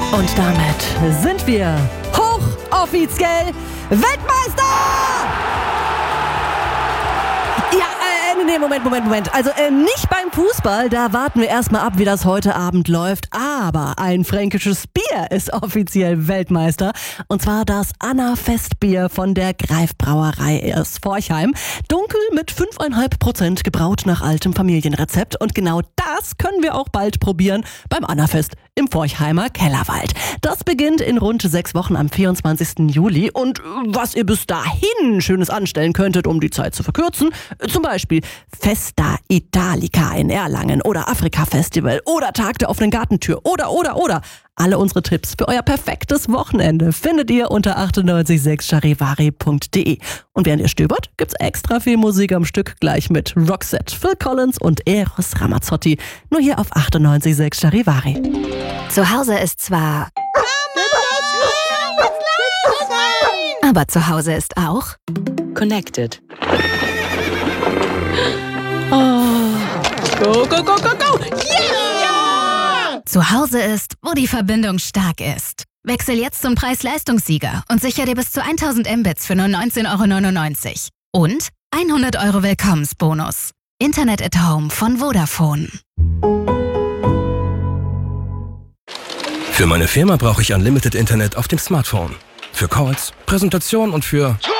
Und damit sind wir hochoffiziell Weltmeister! Ja, nee, Moment. Also nicht beim Fußball, da warten wir erstmal ab, wie das heute Abend läuft. Aber ein fränkisches Bier ist offiziell Weltmeister. Und zwar das Anna-Festbier von der Greif-Brauerei aus Forchheim. Dunkel mit 5,5% gebraut nach altem Familienrezept. Und genau das können wir auch bald probieren beim Anna-Fest im Forchheimer Kellerwald. Das beginnt in rund 6 Wochen am 24. Juli. Und was ihr bis dahin Schönes anstellen könntet, um die Zeit zu verkürzen, zum Beispiel Festa Italica in Erlangen oder Afrika Festival oder Tag der offenen Gartentür oder. Alle unsere Tipps für euer perfektes Wochenende findet ihr unter 986charivari.de. Und während ihr stöbert, gibt's extra viel Musik am Stück, gleich mit Roxette, Phil Collins und Eros Ramazzotti. Nur hier auf 98.6 Charivari. Zu Hause ist zwar... aber zu Hause ist auch... Connected. Go, go, go, go, go! Yeah! Zu Hause ist, wo die Verbindung stark ist. Wechsel jetzt zum Preis-Leistungssieger und sicher dir bis zu 1000 Mbits für nur 19,99 € und 100 € Willkommensbonus. Internet at Home von Vodafone. Für meine Firma brauche ich Unlimited Internet auf dem Smartphone. Für Calls, Präsentation und für...